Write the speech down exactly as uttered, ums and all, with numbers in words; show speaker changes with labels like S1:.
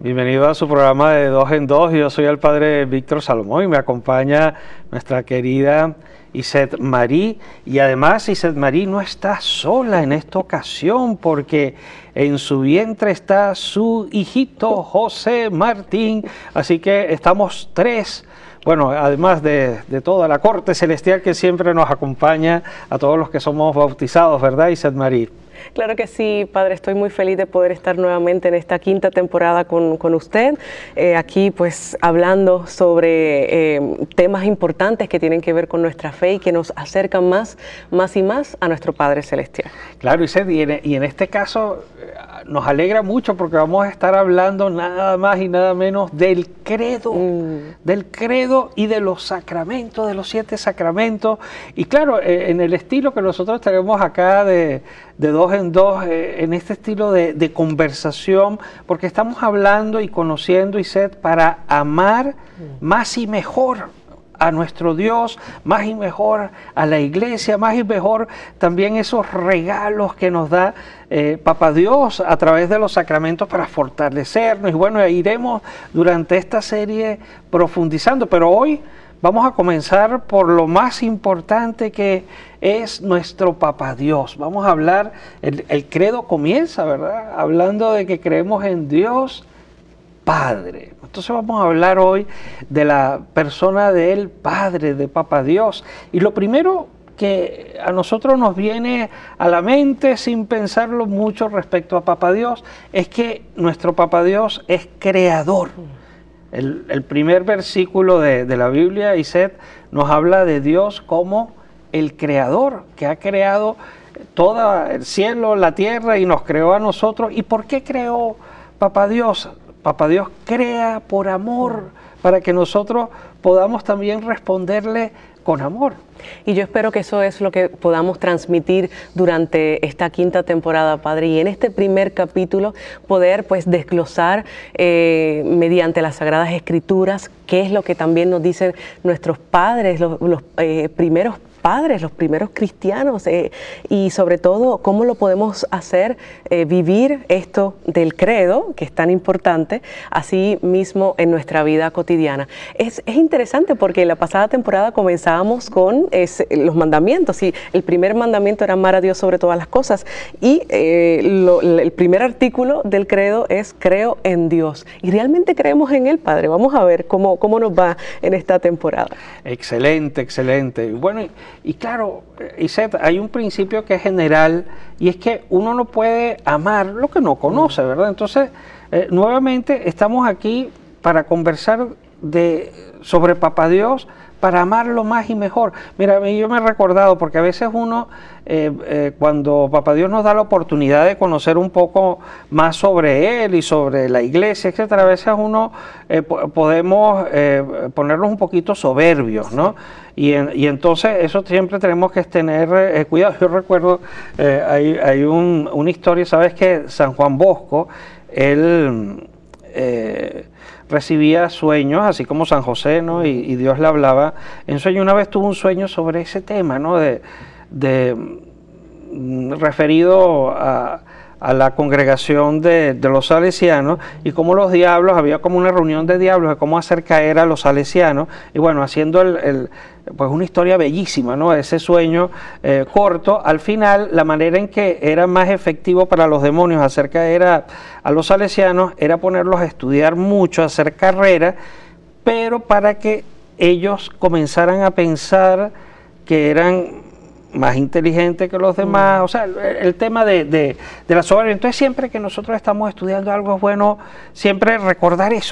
S1: Bienvenido a su programa de Dos en Dos. Yo soy el padre Víctor Salomón y me acompaña nuestra querida Iset Marí. Y además Iset Marí no está sola en esta ocasión porque en su vientre está su hijito José Martín. Así que estamos tres. Bueno, además de, de toda la corte celestial que siempre nos acompaña a todos los que somos bautizados, ¿verdad, Iset Marí?
S2: Claro que sí, Padre, estoy muy feliz de poder estar nuevamente en esta quinta temporada con, con usted, eh, aquí pues hablando sobre eh, temas importantes que tienen que ver con nuestra fe y que nos acercan más, más y más a nuestro Padre Celestial.
S1: Claro, Iset, y en, y en este caso eh, nos alegra mucho porque vamos a estar hablando nada más y nada menos del credo, mm. del credo y de los sacramentos, de los siete sacramentos, y claro, eh, en el estilo que nosotros tenemos acá de, de dos en dos, eh, en este estilo de, de conversación, porque estamos hablando y conociendo, Iset, para amar más y mejor a nuestro Dios, más y mejor a la iglesia, más y mejor también esos regalos que nos da eh, Papá Dios a través de los sacramentos para fortalecernos. Y bueno, iremos durante esta serie profundizando, pero hoy vamos a comenzar por lo más importante que es nuestro Papá Dios. Vamos a hablar, el, el credo comienza, ¿verdad? Hablando de que creemos en Dios Padre. Entonces vamos a hablar hoy de la persona del Padre, de Papá Dios. Y lo primero que a nosotros nos viene a la mente sin pensarlo mucho respecto a Papá Dios es que nuestro Papá Dios es creador. El, el primer versículo de, de la Biblia, Iset, nos habla de Dios como el creador, que ha creado todo el cielo, la tierra y nos creó a nosotros. ¿Y por qué creó Papá Dios? Papá Dios crea por amor, para que nosotros podamos también responderle con amor.
S2: Y yo espero que eso es lo que podamos transmitir durante esta quinta temporada, Padre, y en este primer capítulo poder pues desglosar eh, mediante las Sagradas Escrituras qué es lo que también nos dicen nuestros padres, los, los eh, primeros padres, los primeros cristianos, eh, y sobre todo cómo lo podemos hacer, eh, vivir esto del credo, que es tan importante, así mismo en nuestra vida cotidiana. Es, es interesante porque en la pasada temporada comenzábamos con es, los mandamientos, y el primer mandamiento era amar a Dios sobre todas las cosas, y eh, lo, el primer artículo del credo es creo en Dios, y realmente creemos en Él, Padre. Vamos a ver cómo, cómo nos va en esta temporada.
S1: Excelente, excelente. Bueno, y, y claro, Iset, hay un principio que es general, y es que uno no puede amar lo que no conoce, ¿verdad? Entonces, eh, nuevamente estamos aquí para conversar de, sobre Papá Dios, para amarlo más y mejor. Mira, yo me he recordado, porque a veces uno, eh, eh, cuando Papá Dios nos da la oportunidad de conocer un poco más sobre Él y sobre la iglesia, etcétera, a veces uno eh, podemos eh, ponernos un poquito soberbios, ¿no? Y, en, y entonces eso siempre tenemos que tener eh, cuidado. Yo recuerdo, eh, hay, hay un, una historia, ¿sabes qué? San Juan Bosco, él Eh, recibía sueños, así como San José, ¿no? Y, y Dios le hablaba en sueño. Una vez tuvo un sueño sobre ese tema, ¿no? De, de referido a, a la congregación de, de los salesianos, y cómo los diablos, había como una reunión de diablos, de cómo hacer caer a los salesianos, y bueno, haciendo el, el pues una historia bellísima, ¿no? Ese sueño eh, corto, al final, la manera en que era más efectivo para los demonios hacer caer a, a los salesianos era ponerlos a estudiar mucho, a hacer carrera, pero para que ellos comenzaran a pensar que eran más inteligente que los demás, o sea, el, el tema de, de, de la soberbia. Entonces, siempre que nosotros estamos estudiando algo es bueno siempre recordar eso.